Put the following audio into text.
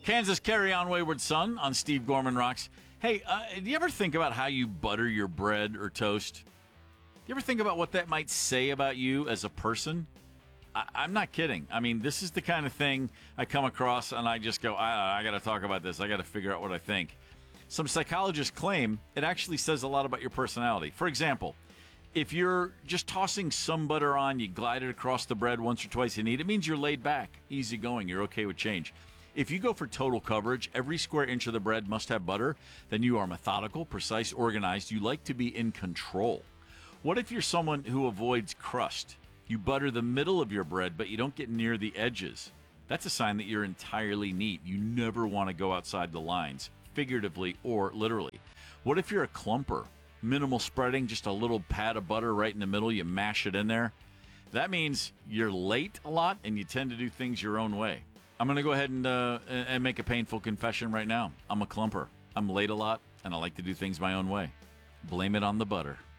Kansas Carry On Wayward Son on Steve Gorman Rocks. Hey, do you ever think about how you butter your bread or toast? Do you ever think about what that might say about you as a person? I'm not kidding. I mean, this is the kind of thing I come across and I just go, I got to talk about this. I got to figure out what I think. Some psychologists claim it actually says a lot about your personality. For example, if you're just tossing some butter on, you glide it across the bread once or twice you eat, it means you're laid back, easygoing, you're okay with change. If you go for total coverage, every square inch of the bread must have butter, then you are methodical, precise, organized. You like to be in control. What if you're someone who avoids crust? You butter the middle of your bread, but you don't get near the edges. That's a sign that you're entirely neat. You never want to go outside the lines, figuratively or literally. What if you're a clumper? Minimal spreading, just a little pat of butter right in the middle, you mash it in there. That means you're late a lot and you tend to do things your own way. I'm going to go ahead and make a painful confession right now. I'm a clumper. I'm late a lot and I like to do things my own way. Blame it on the butter.